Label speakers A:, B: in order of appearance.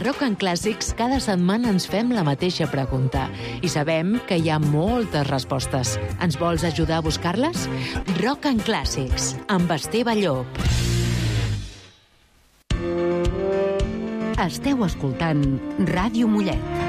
A: Rock and Clàssics cada setmana ens fem la mateixa pregunta i sabem que hi ha moltes respostes. Ens vols ajudar a buscar-les? Rock and Clàssics, amb Esteve Llop.
B: Esteu escoltant Ràdio Mollet.